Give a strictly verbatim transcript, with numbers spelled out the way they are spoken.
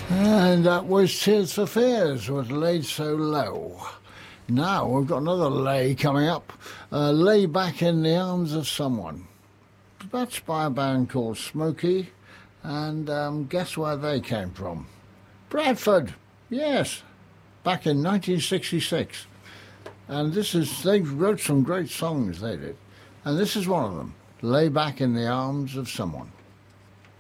And that was Tears for Fears with Laid So Low. Now we've got another lay coming up. Uh, Lay Back in the Arms of Someone. That's by a band called Smokey. And um, guess where they came from? Bradford. Yes. Back in nineteen sixty-six. And this is, they wrote some great songs, they did. And this is one of them. Lay Back in the Arms of Someone.